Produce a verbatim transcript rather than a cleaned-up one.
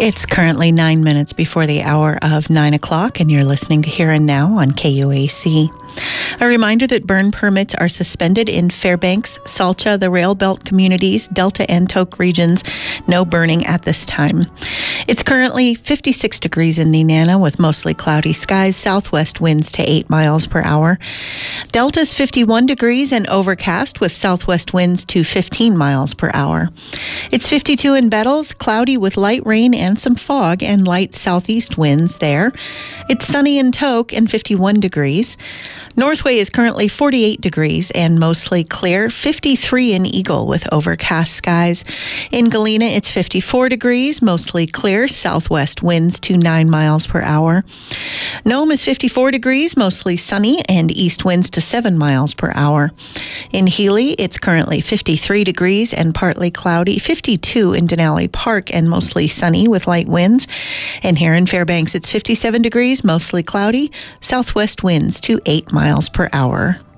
It's currently nine minutes before the hour of nine o'clock, and you're listening to Here and Now on K U A C. A reminder that burn permits are suspended in Fairbanks, Salcha, the Rail Belt communities, Delta and Tok regions. No burning at this time. It's currently fifty-six degrees in Nenana with mostly cloudy skies, southwest winds to eight miles per hour. Delta's fifty-one degrees and overcast with southwest winds to fifteen miles per hour. It's fifty-two in Bettles, cloudy with light rain and some fog and light southeast winds there. It's sunny in Tok and fifty-one degrees. Northway is currently forty-eight degrees and mostly clear, fifty-three in Eagle with overcast skies. In Galena, it's fifty-four degrees, mostly clear, southwest winds to nine miles per hour. Nome is fifty-four degrees, mostly sunny, and east winds to seven miles per hour. In Healy, it's currently fifty-three degrees and partly cloudy, fifty-two in Denali Park and mostly sunny with light winds. And here in Fairbanks, it's fifty-seven degrees, mostly cloudy, southwest winds to eight miles per hour.